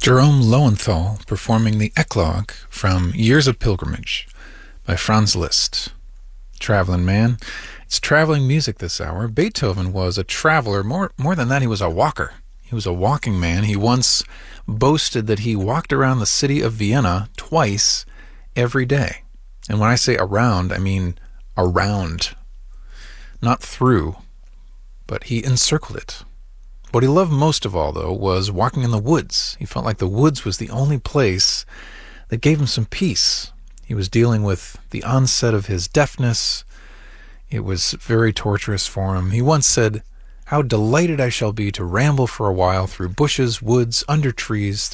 Jerome Lowenthal performing the Eclogue from Years of Pilgrimage by Franz Liszt. Traveling Man. It's traveling music this hour. Beethoven was a traveler. More than that, he was a walker. He was a walking man. He once boasted that he walked around the city of Vienna twice every day. And when I say around, I mean around. Not through, but he encircled it. What he loved most of all, though, was walking in the woods. He felt like the woods was the only place that gave him some peace. He was dealing with the onset of his deafness. It was very torturous for him. He once said, "How delighted I shall be to ramble for a while through bushes, woods, under trees,